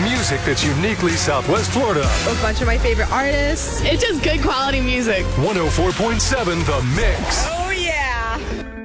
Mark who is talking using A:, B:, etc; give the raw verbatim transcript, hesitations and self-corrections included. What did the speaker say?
A: Music that's uniquely Southwest Florida.
B: A bunch of my favorite artists.
C: It's just good quality music.
A: one oh four point seven The Mix.
B: Oh, yeah.